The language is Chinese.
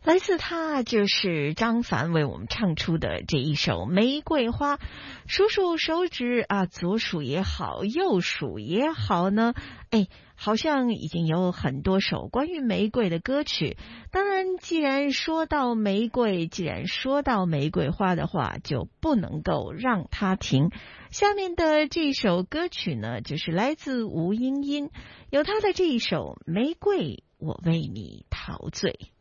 来自他就是张凡为我们唱出的这一首《玫瑰花》。数数手指啊，左数也好，右数也好呢，好像已经有很多首关于玫瑰的歌曲。当然，既然说到玫瑰，既然说到玫瑰花的话，就不能够让它停。下面的这首歌曲呢，就是来自吴英英，有她的这一首《玫瑰，我为你陶醉》。